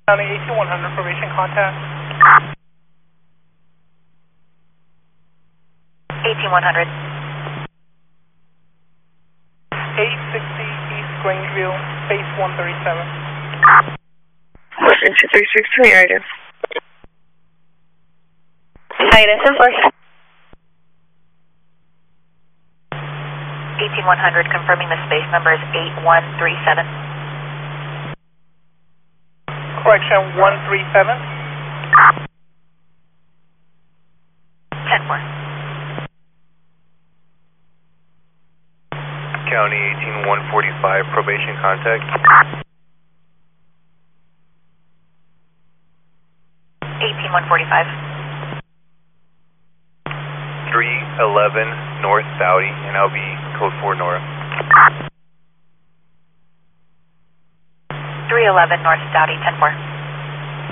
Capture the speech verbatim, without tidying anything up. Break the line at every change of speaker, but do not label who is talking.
County eighteen one hundred, probation contact.
eighteen one hundred.
eight sixty East Grangeville, base one thirty-seven.
Motion two three six three, Ida.
Ida, ten four. eighteen one hundred, confirming the space number is eight one three seven.
Correction, one three seven.
ten four.
County eighteen one forty-five, probation contact.
eighteen one forty-five.
three eleven North Saudi, and I'll be code four Nora.
three eleven North Saudi, ten four.